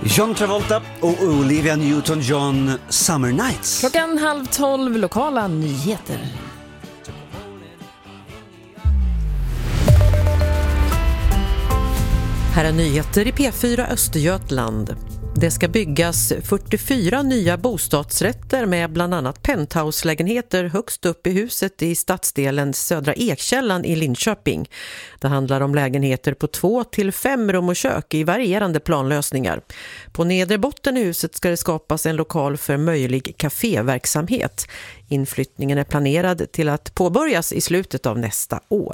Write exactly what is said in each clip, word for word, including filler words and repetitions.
John Travolta och Olivia Newton-John, Summer Nights. Klockan halv tolv, lokala nyheter. Här är nyheter i P fyra Östergötland. Det ska byggas fyrtiofyra nya bostadsrätter med bland annat penthouse-lägenheter högst upp i huset i stadsdelen Södra Ekkällan i Linköping. Det handlar om lägenheter på två till fem rum och kök i varierande planlösningar. På nedre botten i huset ska det skapas en lokal för möjlig kaféverksamhet. Inflyttningen är planerad till att påbörjas i slutet av nästa år.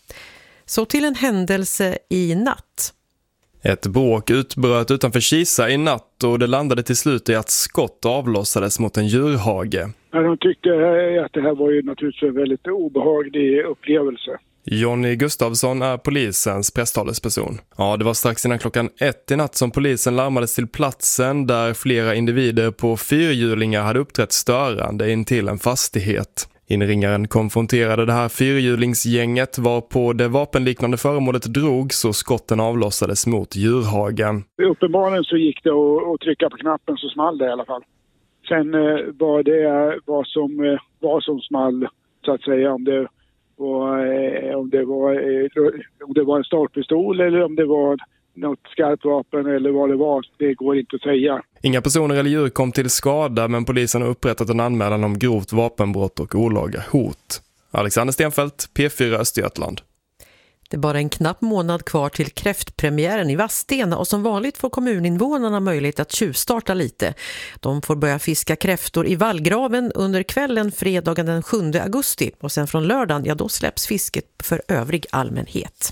Så till en händelse i natt. Ett bråk utbröt utanför Kisa i natt och det landade till slut i att skott avlossades mot en djurhage. Ja, de tyckte att det här var ju naturligtvis en väldigt obehaglig upplevelse. Jonny Gustafsson är polisens presstalesperson. Ja, det var strax innan klockan ett i natt som polisen larmades till platsen där flera individer på fyrhjulingar hade uppträtt störande in till en fastighet. Inringaren konfronterade det här fyrhjulingsgänget varpå det vapenliknande föremålet drogs och skotten avlossades mot djurhagen. Uppenbarligen så gick det att, att trycka på knappen så small det i alla fall. Sen eh, var det vad som, eh, vad som small så att säga, om det var, eh, om det var, eh, om det var en startpistol eller om det var något skarpt vapen eller vad det var, det går inte att säga. Inga personer eller djur kom till skada, men polisen har upprättat en anmälan om grovt vapenbrott och olaga hot. Alexander Stenfeldt, P fyra Östergötland. Det är bara en knapp månad kvar till kräftpremiären i Vadstena och som vanligt får kommuninvånarna möjlighet att tjuvstarta lite. De får börja fiska kräftor i vallgraven under kvällen fredagen den sjunde augusti och sen från lördagen, ja då släpps fisket för övrig allmänhet.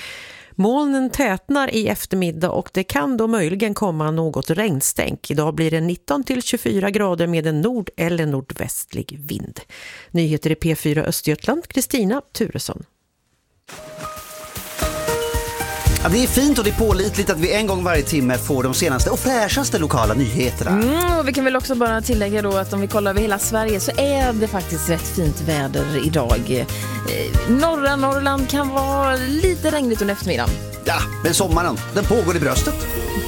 Molnen tätnar i eftermiddag och det kan då möjligen komma något regnstänk. Idag blir det nitton till tjugofyra grader med en nord- eller nordvästlig vind. Nyheter i P fyra Östergötland, Kristina Turesson. Ja, det är fint och det är pålitligt att vi en gång varje timme får de senaste och fräschaste lokala nyheterna. Mm, och vi kan väl också bara tillägga då att om vi kollar över hela Sverige så är det faktiskt rätt fint väder idag. Eh, norra Norrland kan vara lite regnigt under eftermiddagen. Ja, men sommaren, den pågår i bröstet.